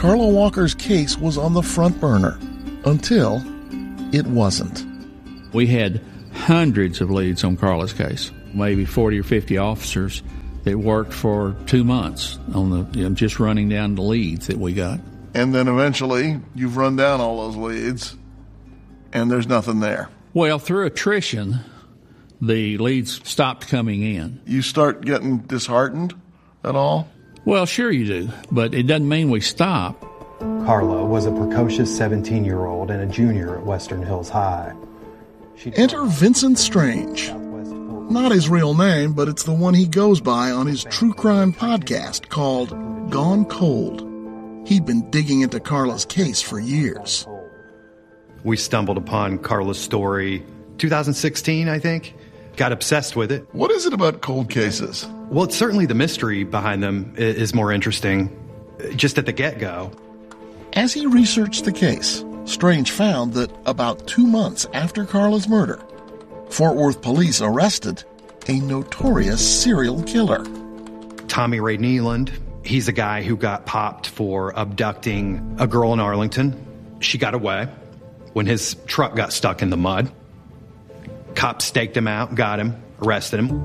Carla Walker's case was on the front burner until it wasn't. We had hundreds of leads on Carla's case, maybe 40 or 50 officers that worked for 2 months on the just running down the leads that we got. And then eventually you've run down all those leads and there's nothing there. Well, through attrition, the leads stopped coming in. You start getting disheartened at all? Well, sure you do, but it doesn't mean we stop. Carla was a precocious 17-year-old and a junior at Western Hills High. Enter Vincent Strange. Not his real name, but it's the one he goes by on his true crime podcast called Gone Cold. He'd been digging into Carla's case for years. We stumbled upon Carla's story 2016, I think. Got obsessed with it. What is it about cold cases? Well, it's certainly the mystery behind them is more interesting, just at the get-go. As he researched the case, Strange found that about 2 months after Carla's murder, Fort Worth police arrested a notorious serial killer. Tommy Ray Nealand. He's a guy who got popped for abducting a girl in Arlington. She got away when his truck got stuck in the mud. Cops staked him out, got him, arrested him.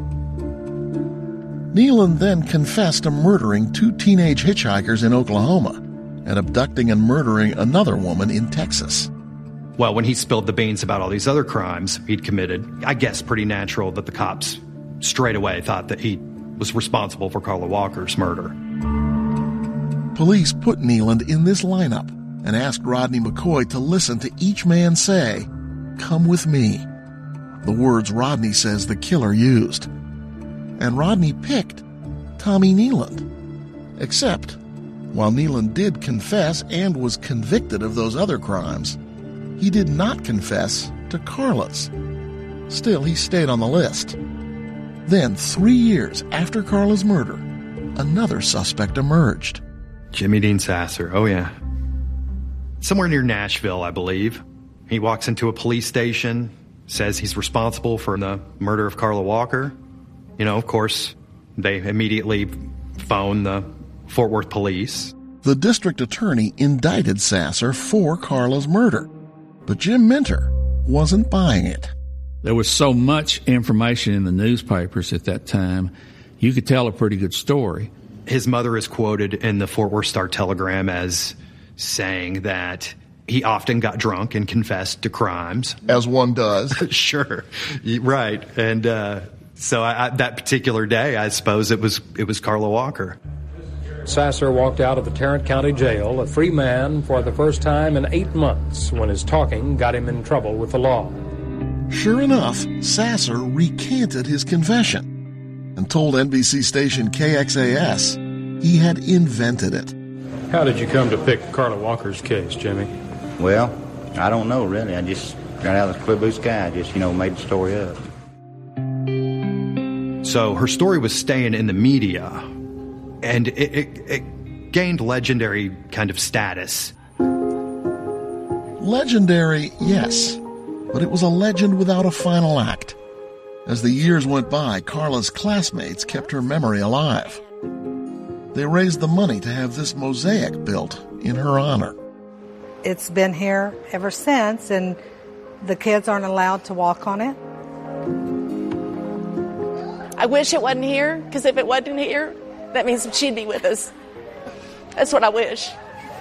Nealand then confessed to murdering 2 teenage hitchhikers in Oklahoma and abducting and murdering another woman in Texas. Well, when he spilled the beans about all these other crimes he'd committed, I guess pretty natural that the cops straight away thought that he was responsible for Carla Walker's murder. Police put Nealand in this lineup and asked Rodney McCoy to listen to each man say, "Come with me," the words Rodney says the killer used. And Rodney picked Tommy Nealand. Except, while Nealand did confess and was convicted of those other crimes, he did not confess to Carla's. Still, he stayed on the list. Then, 3 years after Carla's murder, another suspect emerged. Jimmy Dean Sasser, oh yeah. Somewhere near Nashville, I believe. He walks into a police station, says he's responsible for the murder of Carla Walker. You know, of course, they immediately phone the Fort Worth police. The district attorney indicted Sasser for Carla's murder, but Jim Minter wasn't buying it. There was so much information in the newspapers at that time, you could tell a pretty good story. His mother is quoted in the Fort Worth Star-Telegram as saying that he often got drunk and confessed to crimes. As one does. Sure, right. And so that particular day, I suppose it was Carla Walker. Sasser walked out of the Tarrant County Jail a free man for the first time in 8 months when his talking got him in trouble with the law. Sure enough, Sasser recanted his confession and told NBC station KXAS he had invented it. How did you come to pick Carla Walker's case, Jimmy? Well, I don't know, really. I just got out of the clear blue sky. I just, made the story up. So her story was staying in the media, and it gained legendary kind of status. Legendary, yes, but it was a legend without a final act. As the years went by, Carla's classmates kept her memory alive. They raised the money to have this mosaic built in her honor. It's been here ever since, and the kids aren't allowed to walk on it. I wish it wasn't here, because if it wasn't here, that means she'd be with us. That's what I wish.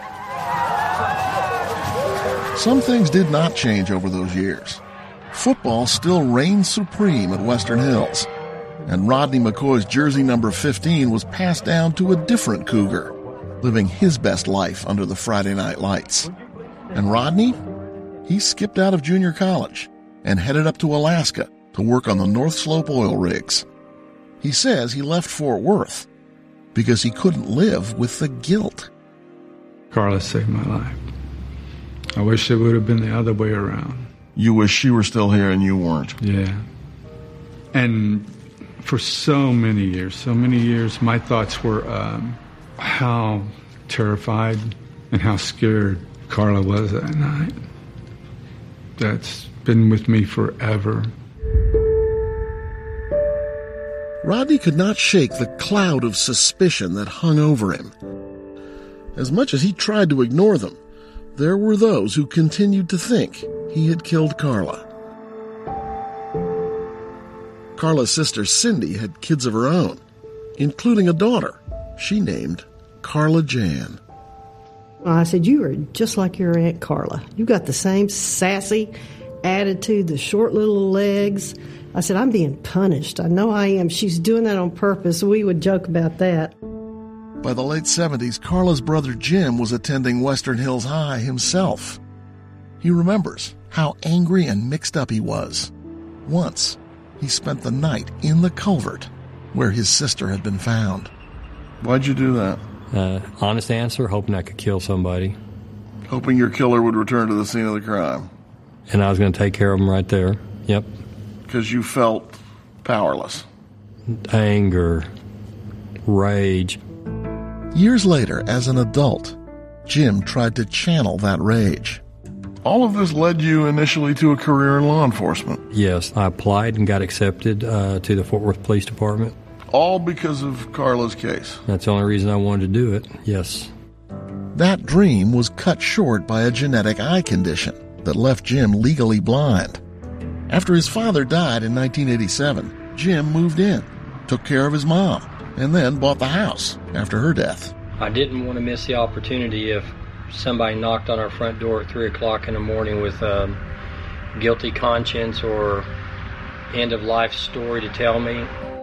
Some things did not change over those years. Football still reigned supreme at Western Hills, and Rodney McCoy's jersey number 15 was passed down to a different Cougar, living his best life under the Friday night lights. And Rodney, he skipped out of junior college and headed up to Alaska to work on the North Slope oil rigs. He says he left Fort Worth because he couldn't live with the guilt. Carla saved my life. I wish it would have been the other way around. You wish she were still here and you weren't. Yeah. And for so many years, my thoughts were how terrified and how scared Carla was that night. That's been with me forever. Rodney could not shake the cloud of suspicion that hung over him. As much as he tried to ignore them, there were those who continued to think he had killed Carla. Carla's sister Cindy had kids of her own, including a daughter she named Carla Jan. I said, "You are just like your Aunt Carla. You've got the same sassy attitude, the short little legs." I said, "I'm being punished. I know I am. She's doing that on purpose." We would joke about that. By the late 70s, Carla's brother Jim was attending Western Hills High himself. He remembers how angry and mixed up he was. Once, he spent the night in the culvert where his sister had been found. Why'd you do that? Honest answer, hoping I could kill somebody. Hoping your killer would return to the scene of the crime. And I was going to take care of him right there. Yep. Because you felt powerless. Anger. Rage. Years later, as an adult, Jim tried to channel that rage. All of this led you initially to a career in law enforcement. Yes, I applied and got accepted to the Fort Worth Police Department. All because of Carla's case. That's the only reason I wanted to do it, yes. That dream was cut short by a genetic eye condition that left Jim legally blind. After his father died in 1987, Jim moved in, took care of his mom, and then bought the house after her death. I didn't want to miss the opportunity if somebody knocked on our front door at 3 o'clock in the morning with a guilty conscience or end-of-life story to tell me.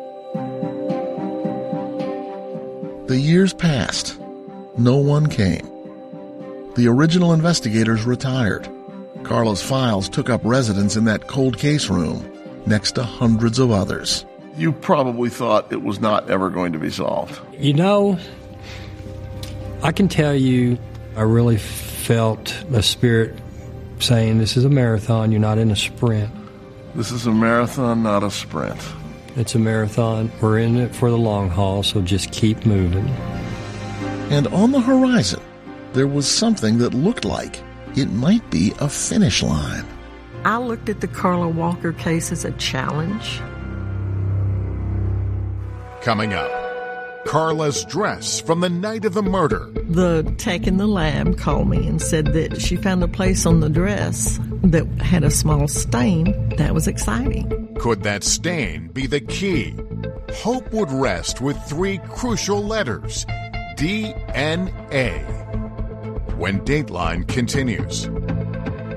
The years passed. No one came. The original investigators retired. Carla's files took up residence in that cold case room next to hundreds of others. You probably thought it was not ever going to be solved. You know, I can tell you I really felt a spirit saying this is a marathon, you're not in a sprint. This is a marathon, not a sprint. It's a marathon. We're in it for the long haul, so just keep moving. And on the horizon, there was something that looked like it might be a finish line. I looked at the Carla Walker case as a challenge. Coming up, Carla's dress from the night of the murder. The tech in the lab called me and said that she found a place on the dress that had a small stain. That was exciting. Could that stain be the key? Hope would rest with 3 crucial letters: DNA. When Dateline continues.